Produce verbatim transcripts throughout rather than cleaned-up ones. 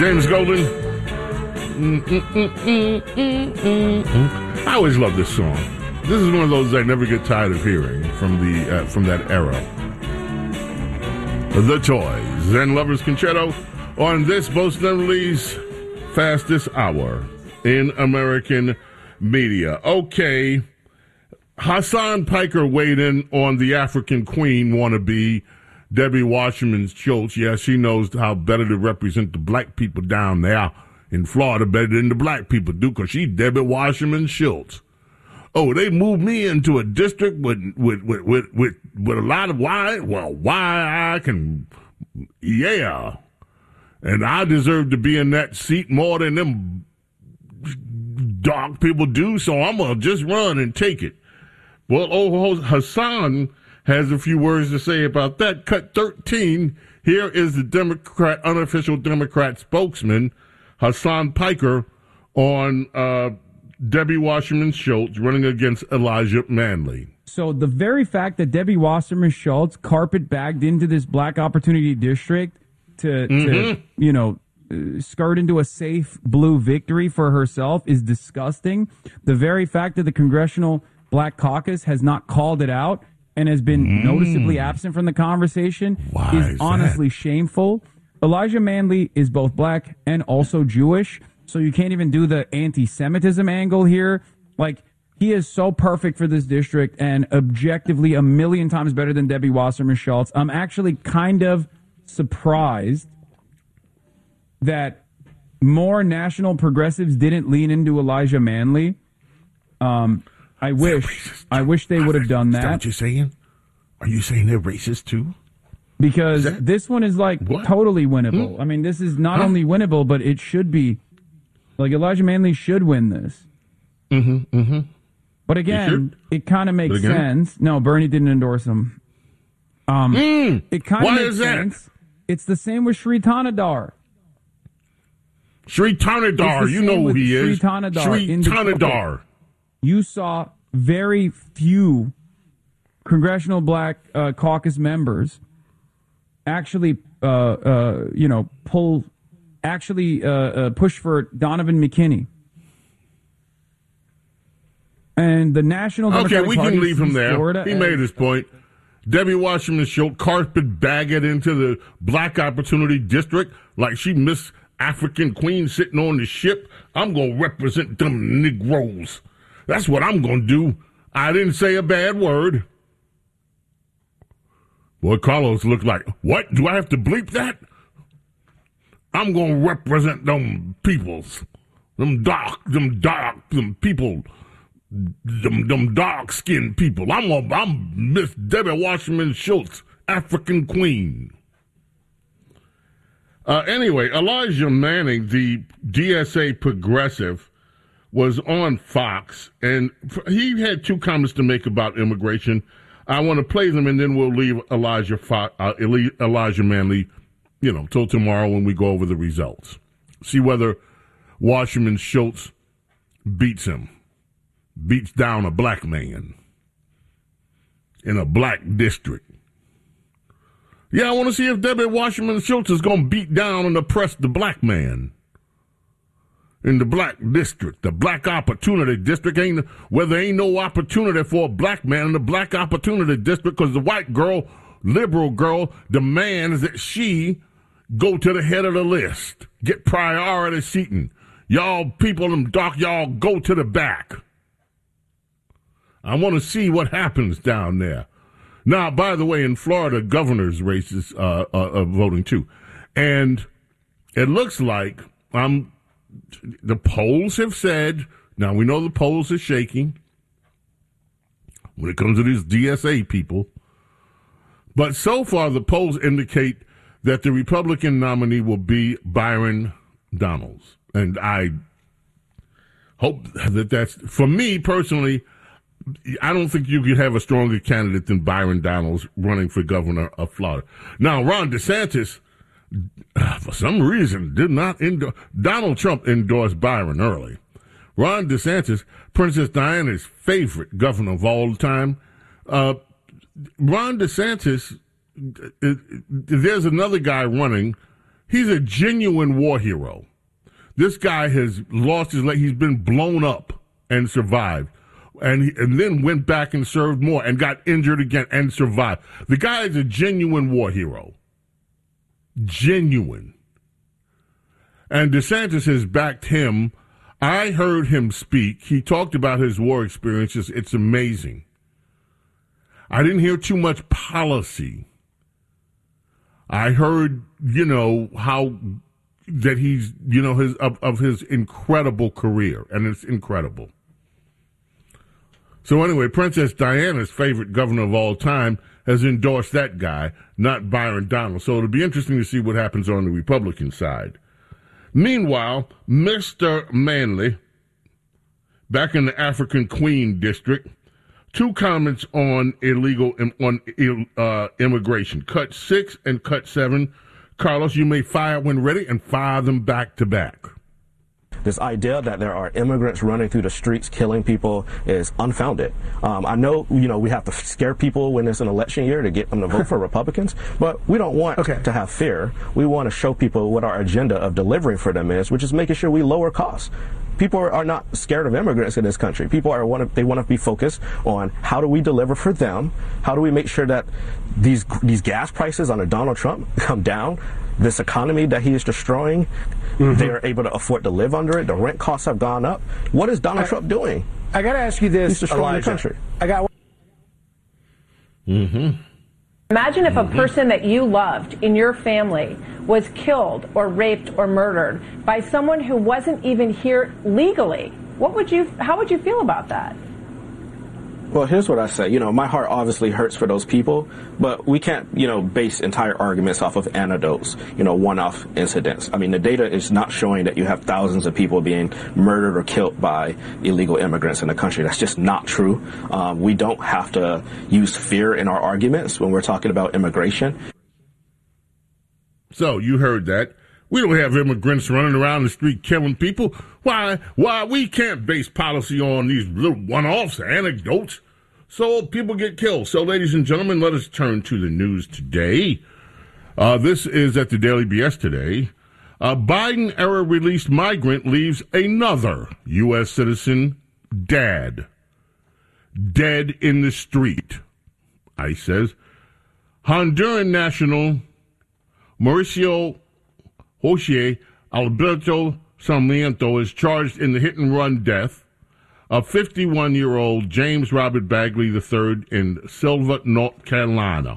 James Golden. Mm, mm, mm, mm, mm, mm, mm. I always love this song. This is one of those I never get tired of hearing from the uh, from that era. The Toys and Lovers Concerto on this Most Neverly's fastest hour in American media. Okay, Hassan Piker weighed in on the African Queen wannabe, Debbie Wasserman Schultz. Yeah, she knows how better to represent the black people down there in Florida better than the black people do, because she's Debbie Wasserman Schultz. Oh, they moved me into a district with with with with with, with a lot of why? Well, why I can, yeah, and I deserve to be in that seat more than them dark people do. So I'm gonna just run and take it. Well, oh, Hassan has a few words to say about that. Cut thirteen. Here is the Democrat, unofficial Democrat spokesman, Hassan Piker, on uh, Debbie Wasserman Schultz running against Elijah Manley. So the very fact that Debbie Wasserman Schultz carpet bagged into this black opportunity district to, mm-hmm. to you know, uh, skirt into a safe blue victory for herself is disgusting. The very fact that the Congressional Black Caucus has not called it out and has been mm. noticeably absent from the conversation Why is, is honestly that? shameful. Elijah Manley is both black and also Jewish, so you can't even do the anti-Semitism angle here. Like, he is so perfect for this district and objectively a million times better than Debbie Wasserman Schultz. I'm actually kind of surprised that more national progressives didn't lean into Elijah Manley. Um, I wish, I wish they would have done that. Is that what you're saying? Are you saying they're racist too? Because that, this one is like what? totally winnable. Hmm? I mean, this is not huh? only winnable, but it should be. Like, Elijah Manley should win this. Mm-hmm, mm-hmm. But again, it kind of makes sense. No, Bernie didn't endorse him. Um, mm, it kind of makes is that? sense. It's the same with Sri Tanadar. Sri Tanadar, you know who he is. Sri Tanadar. Sri Tanadar. Okay. You saw very few Congressional Black uh, Caucus members actually, uh, uh, you know, pull, actually uh, uh, push for Donovan McKinney. And the National Democratic Okay, we Party can leave him there. Florida he made his point. Debbie Wasserman Schultz carpet bag it into the Black Opportunity District like she Miss African Queen sitting on the ship. I'm going to represent them Negroes. That's what I'm going to do. I didn't say a bad word. Boy, Carlos looked like, what? Do I have to bleep that? I'm going to represent them peoples. Them dark, them dark, them people, them, them dark-skinned people. I'm, a, I'm Miss Debbie Wasserman Schultz, African Queen. Uh, anyway, Elijah Manning, the D S A progressive, was on Fox, and he had two comments to make about immigration. I want to play them, and then we'll leave Elijah Fo- uh, Elijah Manley, you know, till tomorrow when we go over the results. See whether Wasserman Schultz beats him, beats down a black man in a black district. Yeah, I want to see if Debbie Wasserman Schultz is going to beat down and oppress the black man in the black district, the Black Opportunity District. Ain't where there ain't no opportunity for a black man in the Black Opportunity District, because the white girl, liberal girl, demands that she go to the head of the list, get priority seating. Y'all people, them dark, y'all go to the back. I want to see what happens down there. Now, by the way, in Florida, governor's races uh, uh, are voting too, and it looks like I'm. The polls have said, now we know the polls are shaking when it comes to these D S A people, but so far the polls indicate that the Republican nominee will be Byron Donalds. And I hope that that's, for me personally, I don't think you could have a stronger candidate than Byron Donalds running for governor of Florida. Now, Ron DeSantis, for some reason, did not endorse. Donald Trump endorsed Byron early. Ron DeSantis, Princess Diana's favorite governor of all time. Uh, Ron DeSantis, uh, there's another guy running. He's a genuine war hero. This guy has lost his leg. He's been blown up and survived. And, he, and then went back and served more and got injured again and survived. The guy is a genuine war hero. Genuine. And DeSantis has backed him. I heard him speak. He talked about his war experiences. It's amazing. I didn't hear too much policy. I heard, you know, how that he's, you know, his of, of his incredible career, and it's incredible. So anyway, Princess Diana's favorite governor of all time has endorsed that guy, not Byron Donalds. So it'll be interesting to see what happens on the Republican side. Meanwhile, Mister Manley, back in the African Queen District, two comments on illegal on uh, immigration. Cut six and cut seven. Carlos, you may fire when ready and fire them back to back. This idea that there are immigrants running through the streets killing people is unfounded. Um, I know, you know, we have to scare people when it's an election year to get them to vote for Republicans, but we don't want okay. to have fear. We want to show people what our agenda of delivering for them is, which is making sure we lower costs. People are not scared of immigrants in this country. People are want to, they want to be focused on how do we deliver for them? How do we make sure that these these gas prices under Donald Trump come down? This economy that he is destroying, mm-hmm. they are able to afford to live under it. The rent costs have gone up. What is Donald I, Trump doing? I got to ask you this, He's destroying Elijah. the country. I got. Mm-hmm. Imagine if a person that you loved in your family was killed or raped or murdered by someone who wasn't even here legally. What would you, how would you feel about that? Well, here's what I say. You know, my heart obviously hurts for those people, but we can't, you know, base entire arguments off of anecdotes, you know, one-off incidents. I mean, the data is not showing that you have thousands of people being murdered or killed by illegal immigrants in the country. That's just not true. Um, we don't have to use fear in our arguments when we're talking about immigration. So you heard that. We don't have immigrants running around the street killing people. Why? Why we can't base policy on these little one-offs, anecdotes, so people get killed. So, ladies and gentlemen, let us turn to the news today. Uh, this is at the Daily B S today. Uh, Biden-era released migrant leaves another U S citizen dead. Dead in the street, ICE says. Honduran national Mauricio Jose Alberto Sarmiento is charged in the hit-and-run death of fifty-one-year-old James Robert Bagley the third in Silva, North Carolina.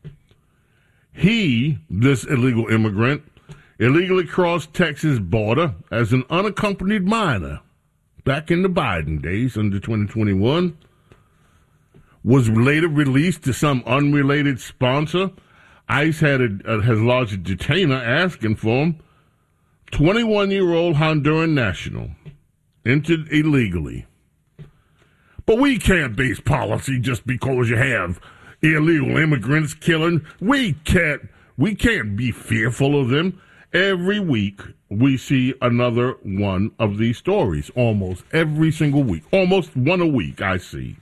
He, this illegal immigrant, illegally crossed Texas border as an unaccompanied minor back in the Biden days under twenty twenty-one, was later released to some unrelated sponsor. ICE had a, uh, has lodged a detainer asking for him. twenty-one-year-old Honduran national entered illegally. But we can't base policy just because you have illegal immigrants killing. We can't. We can't be fearful of them. Every week we see another one of these stories. Almost every single week. Almost one a week I see.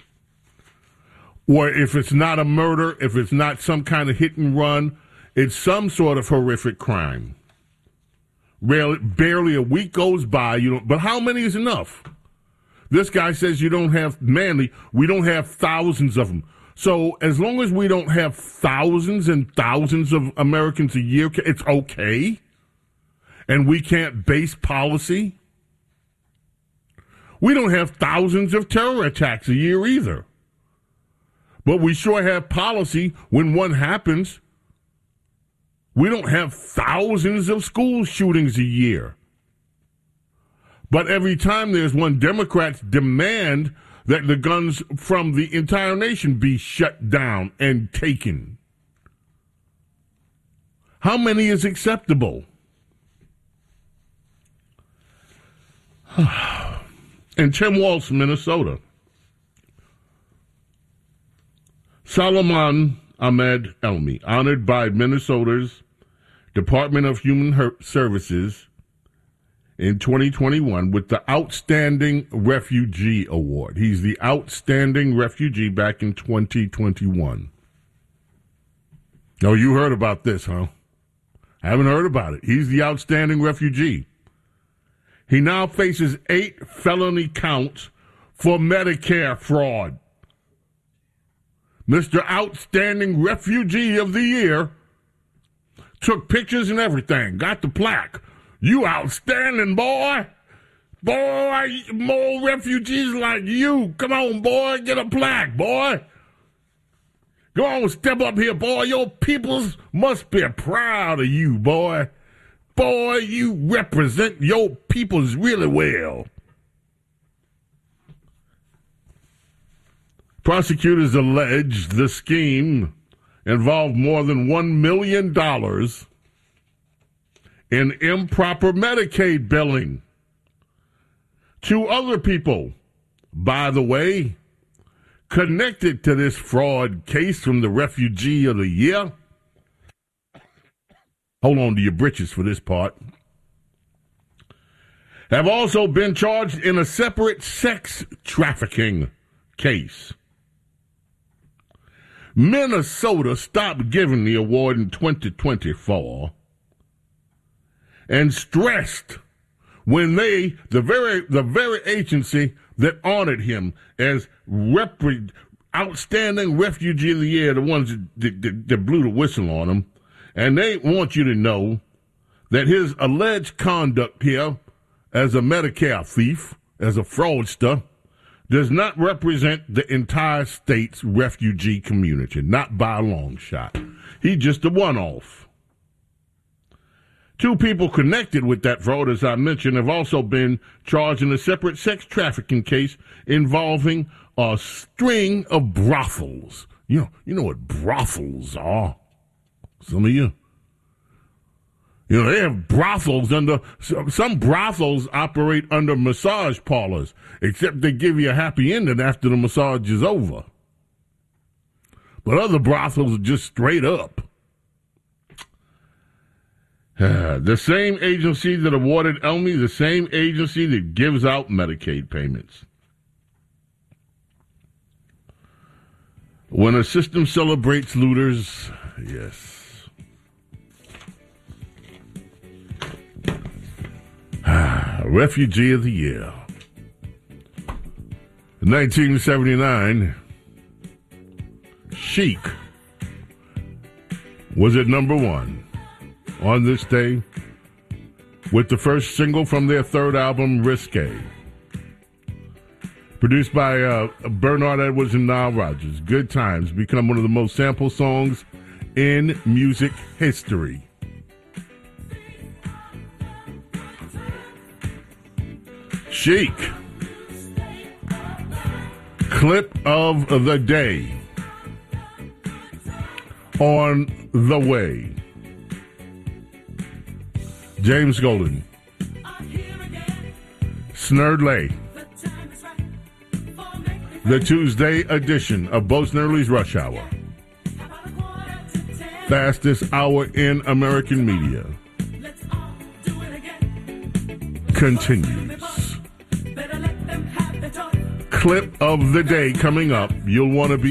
Or if it's not a murder, if it's not some kind of hit and run, it's some sort of horrific crime. Rarely, barely a week goes by, you don't, but how many is enough? This guy says you don't have, Manley, we don't have thousands of them. So as long as we don't have thousands and thousands of Americans a year, it's okay. And we can't base policy. We don't have thousands of terror attacks a year either. But we sure have policy when one happens. We don't have thousands of school shootings a year. But every time there's one, Democrats demand that the guns from the entire nation be shut down and taken. How many is acceptable? In Tim Walsh, Minnesota, Solomon Ahmed Elmi, honored by Minnesota's Department of Human Her- Services in twenty twenty-one with the Outstanding Refugee Award. He's the Outstanding Refugee back in twenty twenty-one. Oh, you heard about this, huh? Haven't heard about it. He's the outstanding refugee. He now faces eight felony counts for Medicare fraud. Mister Outstanding Refugee of the Year took pictures and everything, got the plaque. You outstanding, boy. Boy, more refugees like you. Come on, boy, get a plaque, boy. Go on, step up here, boy. Your peoples must be proud of you, boy. Boy, you represent your peoples really well. Prosecutors allege the scheme involved more than one million dollars in improper Medicaid billing. Two other people, by the way, connected to this fraud case from the Refugee of the Year. Hold on to your britches for this part. Have also been charged in a separate sex trafficking case. Minnesota stopped giving the award in twenty twenty-four and stressed when they, the very the very agency that honored him as rep- outstanding refugee of the year, the ones that, that, that blew the whistle on him, and they want you to know that his alleged conduct here as a Medicare thief, as a fraudster, does not represent the entire state's refugee community, not by a long shot. He's just a one-off. Two people connected with that fraud, as I mentioned, have also been charged in a separate sex trafficking case involving a string of brothels. You know, you know what brothels are. Some of you. You know, they have brothels under, some brothels operate under massage parlors, except they give you a happy ending after the massage is over. But other brothels are just straight up. Uh, the same agency that awarded Elmy, the same agency that gives out Medicaid payments. When a system celebrates looters, yes. Refugee of the Year. In nineteen seventy-nine, Chic was at number one on this day with the first single from their third album, Risque. Produced by uh, Bernard Edwards and Nile Rodgers. Good Times become one of the most sampled songs in music history. Chic. Clip of the day. On the way. James Golden. Snerdley. The Tuesday edition of Bo Snerdley's Rush Hour. Fastest hour in American media. Continues. Clip of the day coming up. You'll want to be